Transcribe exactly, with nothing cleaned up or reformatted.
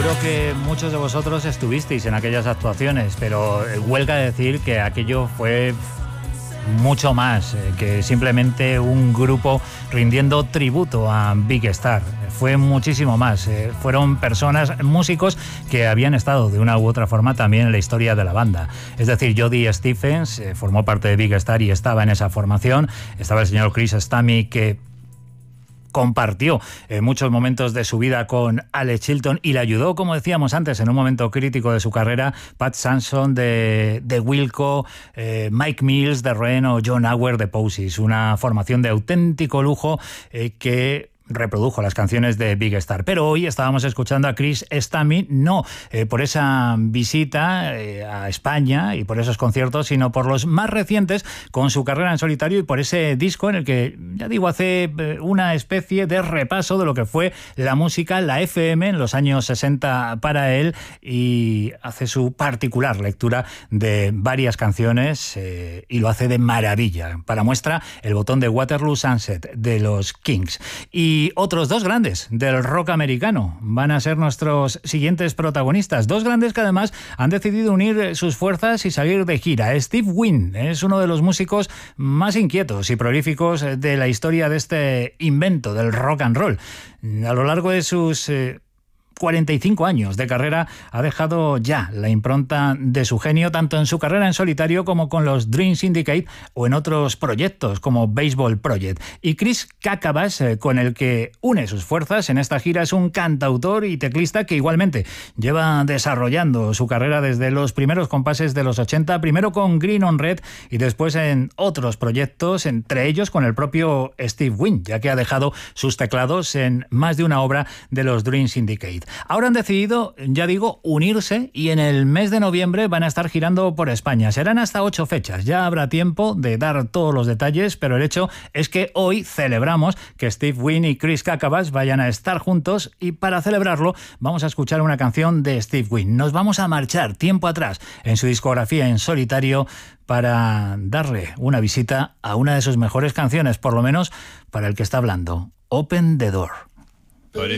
Seguro que muchos de vosotros estuvisteis en aquellas actuaciones, pero huelga decir que aquello fue mucho más eh, que simplemente un grupo rindiendo tributo a Big Star. Fue muchísimo más. Eh, fueron personas, músicos que habían estado de una u otra forma también en la historia de la banda. Es decir, Jody Stephens eh, formó parte de Big Star y estaba en esa formación. Estaba el señor Chris Stamey, que compartió eh, muchos momentos de su vida con Alex Chilton y le ayudó, como decíamos antes, en un momento crítico de su carrera, Pat Sanson de, de Wilco, eh, Mike Mills de Ren o John Auer de Posies. Una formación de auténtico lujo eh, que reprodujo las canciones de Big Star. Pero hoy estábamos escuchando a Chris Stamey, no eh, por esa visita eh, a España y por esos conciertos, sino por los más recientes con su carrera en solitario y por ese disco en el que, ya digo, hace eh, una especie de repaso de lo que fue la música, la F M en los años sesenta para él, y hace su particular lectura de varias canciones eh, y lo hace de maravilla. Para muestra, el botón de Waterloo Sunset de los Kings. Y Y otros dos grandes del rock americano van a ser nuestros siguientes protagonistas. Dos grandes que además han decidido unir sus fuerzas y salir de gira. Steve Wynn es uno de los músicos más inquietos y prolíficos de la historia de este invento del rock and roll. A lo largo de sus Eh, cuarenta y cinco años de carrera ha dejado ya la impronta de su genio tanto en su carrera en solitario como con los Dream Syndicate o en otros proyectos como Baseball Project. Y Chris Cacavas, eh, con el que une sus fuerzas en esta gira, es un cantautor y teclista que igualmente lleva desarrollando su carrera desde los primeros compases de los ochenta, primero con Green on Red y después en otros proyectos, entre ellos con el propio Steve Wynn, ya que ha dejado sus teclados en más de una obra de los Dream Syndicate. Ahora han decidido, ya digo, unirse y en el mes de noviembre van a estar girando por España. Serán hasta ocho fechas. Ya habrá tiempo de dar todos los detalles, pero el hecho es que hoy celebramos que Steve Wynn y Chris Cacavas vayan a estar juntos y para celebrarlo vamos a escuchar una canción de Steve Wynn. Nos vamos a marchar tiempo atrás en su discografía en solitario para darle una visita a una de sus mejores canciones, por lo menos para el que está hablando. Open the Door.